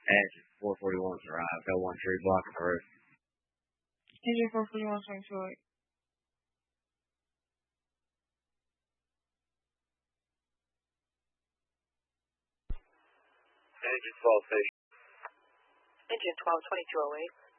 Engine 441's arrived. Got 1 tree blocking the roof. Engine 441 swing to it. Engine 12 station. Engine 12, 2208.